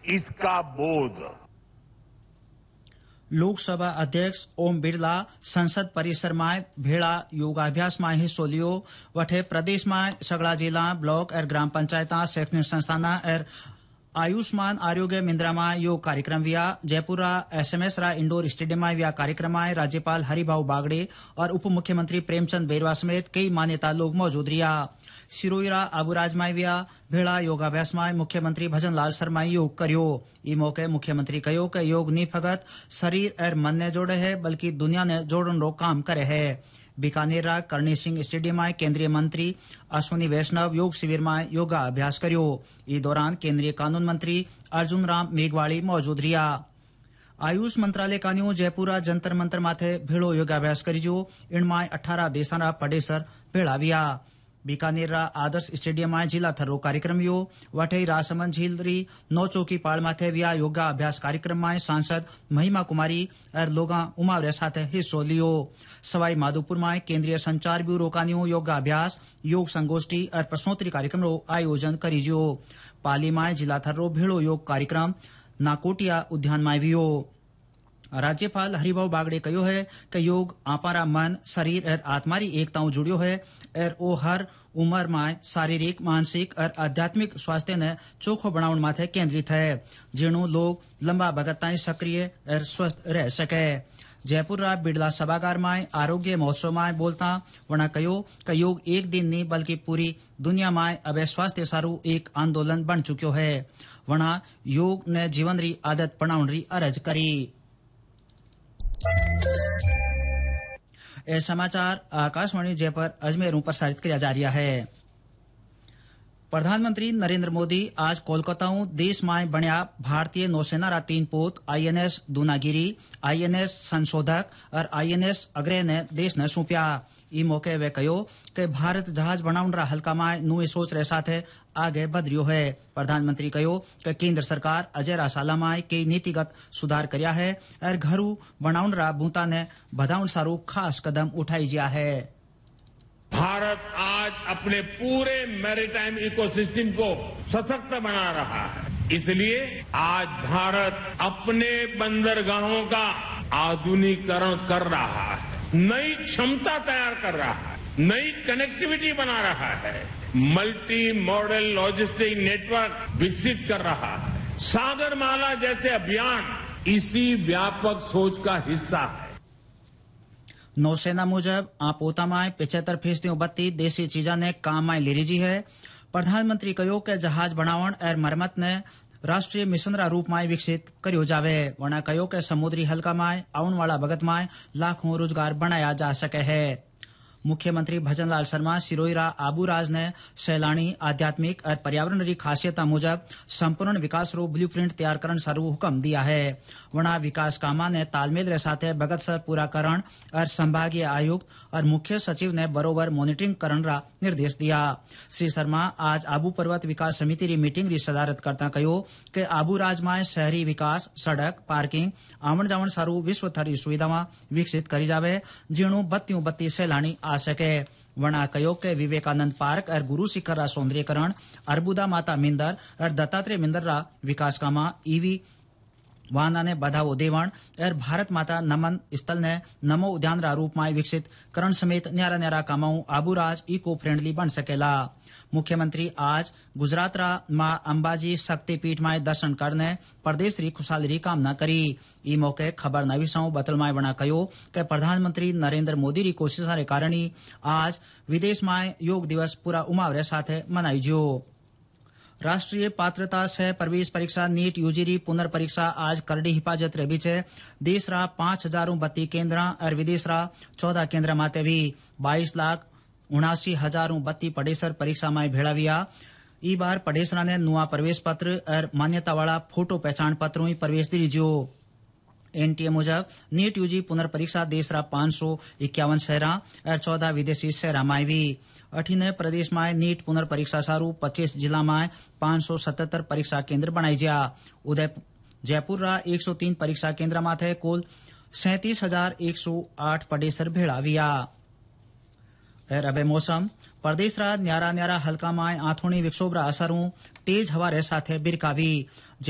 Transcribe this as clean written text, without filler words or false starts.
इसका बोझ। लोकसभा अध्यक्ष ओम बिरला संसद परिसर में भेड़ा योगाभ्यास में हिस्सो लियो। वठे प्रदेश में सगला जिला ब्लॉक और ग्राम पंचायत शैक्षणिक संस्थान और आयुष्मान आरोग्य मिंद्रा में योग कार्यक्रम विया। जयपुर SMS इंडोर स्टेडियम में विया कार्यक्रम में राज्यपाल हरिभाऊ बागड़े और उप मुख्यमंत्री प्रेमचंद बेरवा समेत कई मान्यता लोग मौजूद रिया। सिरोईरा आबूराज में विया भेड़ा योगाभ्यास में मुख्यमंत्री भजन लाल शर्मा योग करियो। ई मौके मुख्यमंत्री कहो कि योग नी फगत शरीर और मन ने जोड़े है बल्कि दुनिया ने जोड़न रो काम करे है। बीकानेर करणी सिंह स्टेडियम में केंद्रीय मंत्री अश्विनी वैष्णव योग शिविर में योगा अभ्यास करियो। इस दौरान केंद्रीय कानून मंत्री अर्जुन राम मेघवाली मौजूद रिया। आयुष मंत्रालय कान्यो जयपुर जंतर मंतर माथे भेड़ो योगाभ्यास करीजो। इनमें 18 देशना पडेसर भेड़ा विया। बीकानेर आदर्श स्टेडियम में जिला थर्रो कार्यक्रम यो। वठई राजसमंद झीलरी नौ चौकी पाड़ माथे विया योगा अभ्यास कार्यक्रम में सांसद महिमा कुमारी और लोगा उमावरे साथ हिस्सो लियो। सवाई माधोपुर में केंद्रीय संचार ब्यूरो कान्यो योगा अभ्यास योग संगोष्ठी और प्रश्नोत्तरी कार्यक्रम रो आयोजन करीजो। पाली में जिला थर्रो भेड़ो योग कार्यक्रम नाकोटिया उद्यान में वियो। राज्यपाल हरिभाऊ बागड़े कहो है कि योग आपारा मन शरीर और आत्मारी एकताओं जुड़ियो है और ओ हर उम्र में शारीरिक मानसिक और आध्यात्मिक स्वास्थ्य ने चोखो बनाउन माथे केंद्रित है जिणु लोग लंबा भगत ताई सक्रिय और स्वस्थ रह सके। जयपुर बिड़ला सभागार में आरोग्य महोत्सव में बोलता वना कहो कि योग एक दिन नहीं बल्कि पूरी दुनिया में अब स्वास्थ्य सारू एक आंदोलन बन चुक्यो है। वना योग ने जीवन री आदत बनाउन री अरज करी। ये समाचार आकाशवाणी जयपुर अजमेर प्रसारित किया जा रहा है। प्रधानमंत्री नरेंद्र मोदी आज कोलकाता देश में बनिया भारतीय नौसेना रा 3 पोत INS दूनागिरी INS संशोधक और INS अग्रय ने देश ने सौंपया। ई मौके वे कहो कि भारत जहाज बनाउन रा हल्का में नुए सोच रे साथ आगे बढ़ रियो है। प्रधानमंत्री कहो कि केंद्र सरकार अजय साला में कई नीतिगत सुधार करया है और घरू बनाउन रा भूता ने बधाउन सारू खास कदम उठाई जिया है। भारत आज अपने पूरे मैरीटाइम इकोसिस्टम को सशक्त बना रहा है। इसलिए आज भारत अपने बंदरगाहों का आधुनिकीकरण कर रहा है, नई क्षमता तैयार कर रहा है, नई कनेक्टिविटी बना रहा है, मल्टी मॉडल लॉजिस्टिक नेटवर्क विकसित कर रहा है। सागरमाला जैसे अभियान इसी व्यापक सोच का हिस्सा है। नौसेना मुजब आपोता में 75% बत्ती देसी चीजा ने काम में ले लीजी है। प्रधानमंत्री कहो कि जहाज बनावण और मरम्मत ने राष्ट्रीय मिशन रा रूप में विकसित करियो जावे। वना कहो कि समुद्री हल्का में आउन वाला भगत में लाखों रोजगार बनाया जा सके है। मुख्यमंत्री भजन लाल शर्मा सिरोईरा आबूराज ने सैलानी आध्यात्मिक और पर्यावरण री खासियता मुजब संपूर्ण विकास रो ब्लूप्रिंट तैयार करन सारू हुक्म दिया है। वना विकास कामा ने तालमेल रे साथे बगत सर पूरा करण और संभागीय आयुक्त और मुख्य सचिव ने बरोबर मॉनिटरिंग करन रा निर्देश दिया। श्री शर्मा आज आबू पर्वत विकास समिति री मीटिंग री सदारत करता कहो कि आबूराज में शहरी विकास सड़क पार्किंग आवण जावण सारू विश्वस्तरीय सुविधावां विकसित करी जावे जीणु बत्तियों बत्ती सैलानी आ सके। वना कहो के विवेकानंद पार्क और गुरु शिखर रा सौंदर्यकरण अर्बुदा माता मिंदर और दत्तात्रेय मिंदर रा विकास कामा ईवी वाहना ने बढ़ावो देवण और भारत माता नमन स्थल ने नमो उद्यान रा रूप में विकसित करण समेत न्यारा न्यारा कामाऊ आबूराज इको फ्रेंडली बन सकेला। मुख्यमंत्री आज गुजरात रा मां अंबाजी शक्तिपीठ में दर्शन करने प्रदेश री खुशहाली री कामना करी। ई मौके खबर नवीसाऊ बतलमाय वना कहो कि प्रधानमंत्री नरेंद्र मोदी री कोशिशा रे कारण आज विदेश में योग दिवस पूरा उमावरे साथ मनाई जो। राष्ट्रीय पात्रता सह प्रवेश परीक्षा नीट यूजी री पुनर्परीक्षा आज करड़ी हिफाजत रे बीच देश रा 5,032 केंद्र और विदेश रा 14 केंद्र माते भी 22,79,032 पडेसर परीक्षा में भेड़ाविया। ई बार पडेसरा ने नुआ प्रवेश पत्र और मान्यता वाला फोटो पहचान पत्रों ही प्रवेश दी जो। एनटीए मुजब नीट यूजी पुनर्परीक्षा देश रा 551 शहरा और 14 विदेशी शहरा में भी। अठीने प्रदेश में नीट पुनर्परीक्षा सारू 25 जिला में 577 परीक्षा केंद्र बनाई जा। जयपुर रा 103 परीक्षा केंद्र माथे कुल 37,108 पडेसर भेड़ाविया। और अब मौसम प्रदेश रा न्यारा न्यारा हल्का में आथोनी विक्षोभ रा असरों तेज हवा रे साथे बिरकावी।